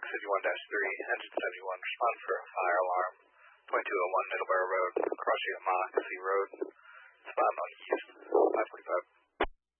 71-3, engine 71, respond for a fire alarm. 2201 Middleborough Road, crossing at Monocacy Road.